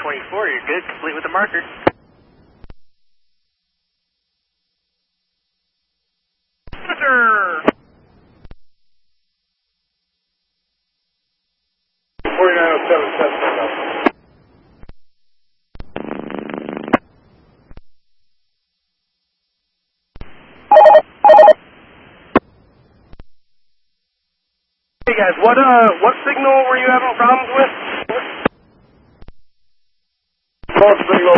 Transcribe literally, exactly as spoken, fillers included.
twenty-four, you're good, complete with the marker. Sir! forty-nine oh seven, seven, up. Hey guys, what uh, what signal were you having problems with? False signal